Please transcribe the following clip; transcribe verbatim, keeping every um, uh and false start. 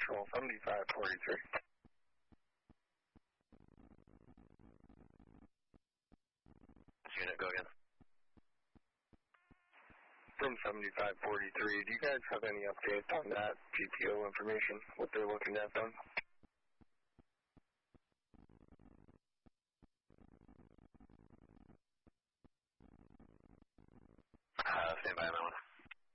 Patrol seventy-five forty-three. Unit, go again. From seventy-five forty-three, do you guys have any updates on that G P O information, what they're looking at done? Uh, stand by, I'm